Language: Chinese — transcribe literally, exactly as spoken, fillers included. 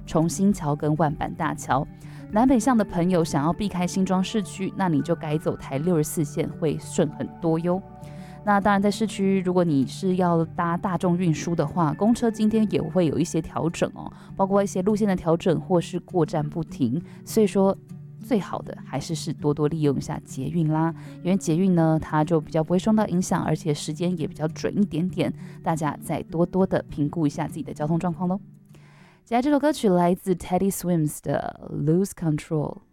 重新桥跟万板大桥。南北向的朋友想要避开新庄市区，那你就改走台六十四线会顺很多哟。那当然在市区，如果你是要搭大众运输的话，公车今天也会有一些调整哦，包括一些路线的调整或是过站不停，所以说最好的还是是多多利用一下捷运啦，因为捷运呢它就比较不会受到影响，而且时间也比较准一点点，大家再多多的评估一下自己的交通状况咯。接下来这首歌曲来自 Teddy Swims 的 Lose Control。